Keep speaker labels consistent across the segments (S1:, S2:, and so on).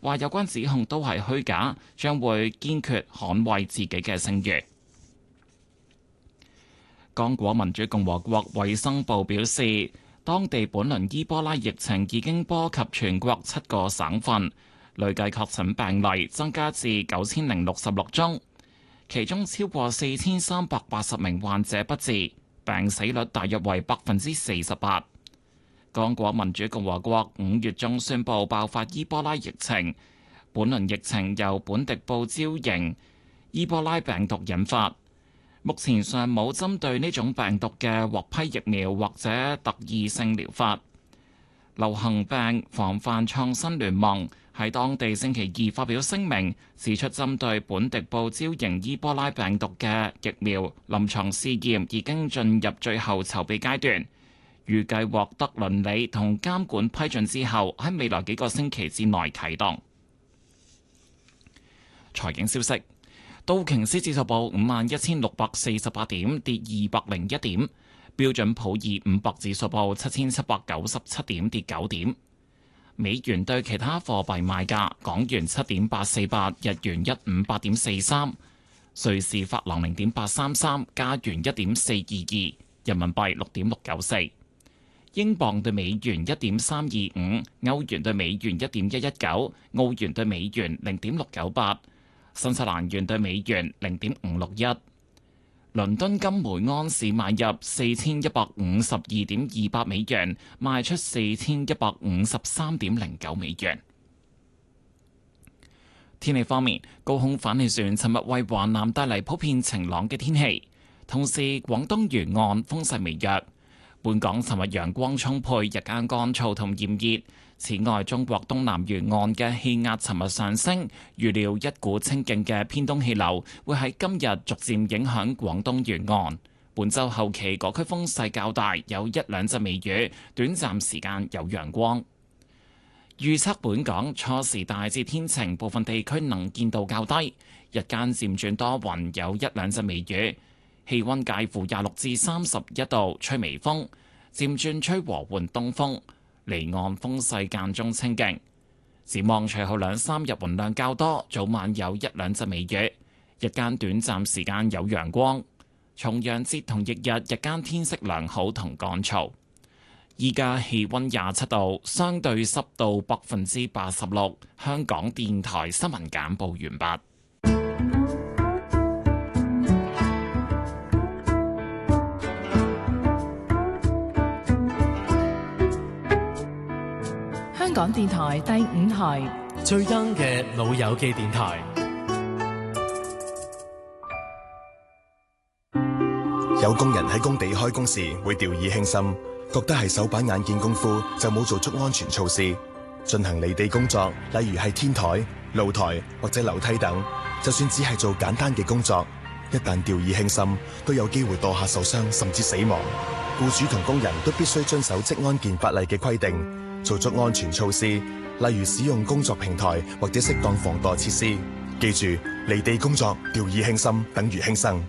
S1: 話有關指控都係虛假，將會堅決捍衛自己嘅聲譽。剛果民主共和國衛生部表示，當地本輪伊波拉疫情已經波及全國7個省份，累計確診病例增加至9066宗，其中超過4380名患者不治，病死率大約為48%。剛果民主共和國5月中宣布爆發伊波拉疫情，本輪疫情由本迪布招型伊波拉病毒引發。目前尚冇針對呢種病毒嘅獲批疫苗或者特異性療法。流行病防範創新聯盟喺當地星期二發表聲明，指出針對本迪布招型伊波拉病毒嘅疫苗臨床試驗已經進入最後籌備階段，預計獲得倫理同監管批准之後，喺未來幾個星期之內啟動。財經消息。道瓊斯指數報51,648點，跌201點；標準普爾500指數報7,797點，跌9點。美元對其他貨幣賣價：港元7.848，日元158.43，瑞士法郎0.833，加元1.422，人民幣6.694，英鎊對美元1.325，歐元對美元1.119，澳元對美元0.698。新西蘭元對美元0.561，倫敦金每安士買入4152.28美元，賣出4153.09美元。天氣方面，高空反氣旋尋日為華南帶嚟普遍晴朗嘅天氣，同時廣東沿岸風勢微弱。本港尋日陽光充沛，日間乾燥同炎熱。此外，中國東南沿岸嘅氣壓尋日上升，預料一股清勁嘅偏東氣流會喺今日逐漸影響廣東沿岸。本週後期各區風勢較大，有一兩陣微雨，短暫時間有陽光。預測本港初時大致天晴，部分地區能見度較低，日間漸轉多雲，有一兩陣微雨，氣溫介乎26至31度，吹微風，漸轉吹和緩東風。離岸風勢間中清勁，展望隨後兩三日雲量較多，早晚有一兩陣微雨，日間短暫時間有陽光。重陽節同翌日日間天色良好同乾燥。依家氣溫27度，相對濕度86%。香港電台新聞簡報完畢。
S2: 香港電台第5台
S3: 最 young 嘅老友記電台。
S4: 有工人喺工地開工時會掉以輕心，覺得係手板眼見功夫就冇做足安全措施。進行離地工作，例如係天台、露台或者樓梯等，就算只係做簡單嘅工作，一旦掉以輕心，都有機會墮下受傷甚至死亡。僱主同工人都必須遵守職安健法例嘅規定，做足安全措施，例如使用工作平台或者適當防墮設施。記住，離地工作掉以輕心等於輕生。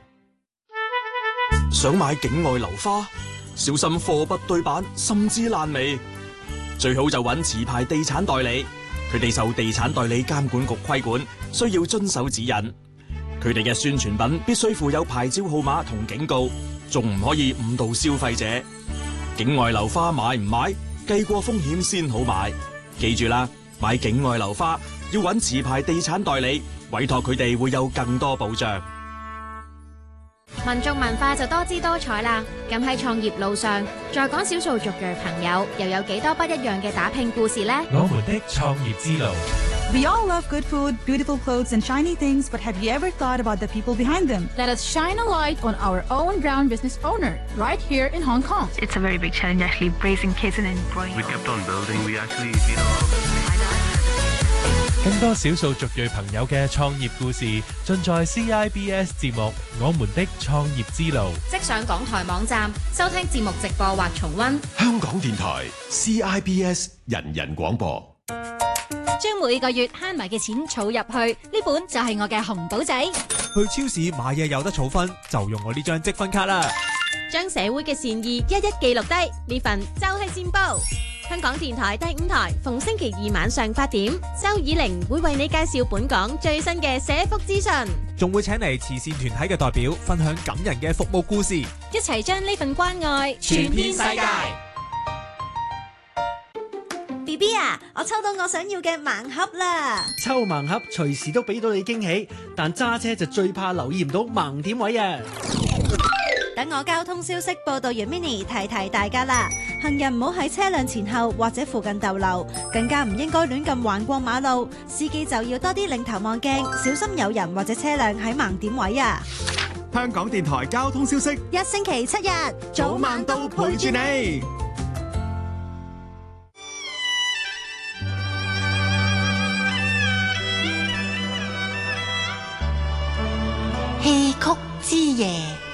S5: 想買境外樓花，小心貨不對版，甚至爛尾。最好就揾持牌地產代理，佢哋受地產代理監管局規管，需要遵守指引。佢哋嘅宣傳品必須附有牌照號碼同警告，仲唔可以誤導消費者。境外樓花買唔買？計過風險先好買。記住啦，買境外樓花要揾持牌地產代理，委託佢哋會有更多保障。
S6: 民族文化就多姿多彩啦，咁喺創業路上，再講少數族裔朋友又有幾多不一樣嘅打拼故事呢？
S3: 我們的創業之路。
S7: We all love good food, beautiful clothes, and shiny things, but have you ever thought about the people behind them?
S8: Let us shine a light on our own brown business owner, right here in Hong Kong.
S9: It's a very big challenge, actually, raising kids and then growing.
S10: We kept on building. We actually did all of it.
S3: 更多少數族裔朋友嘅創業故事，盡在 CIBS 節目《我們的創業之路》。
S6: 即上港台網站收聽節目直播或重溫。
S11: 香港電台 CIBS 人人廣播。
S12: 將每個月慳埋嘅錢儲入去，呢本就係我嘅紅簿仔。
S13: 去超市買嘢有得儲分，就用我呢張積分卡啦。
S6: 將社會嘅善意一一記錄低，呢份就係善報。 香港電台第5台，逢星期二晚上8點，周以玲會為你介紹本港最新嘅社福資訊，
S13: 仲會請嚟慈善團體嘅代表分享感人嘅服務故事，
S12: 一齊將呢份關愛
S6: 傳遍世界。
S14: BB 啊，我抽到我想要嘅盲盒啦！
S15: 抽盲盒隨時都俾到你驚喜，但揸車就最怕留意唔到盲點位啊！
S14: 等我交通消息報道完 Mini 提提大家啦，行人唔好喺車輛前後或者附近逗留，更加唔應該亂咁橫過馬路，司機就要多啲擰頭望鏡，小心有人或者車輛喺盲點位啊！
S16: 香港電台交通消息，
S14: 一星期7日，
S16: 早晚都陪住你。
S17: 戲曲之夜。